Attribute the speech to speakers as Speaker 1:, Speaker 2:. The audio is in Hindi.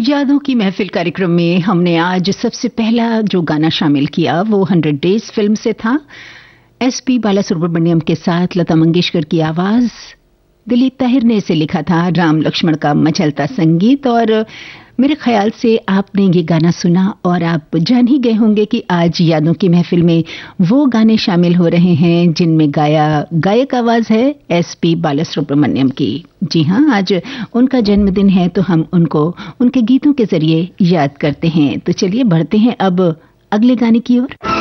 Speaker 1: यादों की महफिल कार्यक्रम में हमने आज सबसे पहला जो गाना शामिल किया वो 100 डेज फिल्म से था। एसपी बालासुब्रमण्यम के साथ लता मंगेशकर की आवाज, दिलीप ताहिर ने इसे लिखा था, राम लक्ष्मण का मचलता संगीत। और मेरे ख्याल से आपने ये गाना सुना और आप जान ही गए होंगे कि आज यादों की महफिल में वो गाने शामिल हो रहे हैं जिनमें गायक आवाज है एसपी बालासुब्रमण्यम की। जी हाँ, आज उनका जन्मदिन है तो हम उनको उनके गीतों के जरिए याद करते हैं। तो चलिए बढ़ते हैं अब अगले गाने की ओर।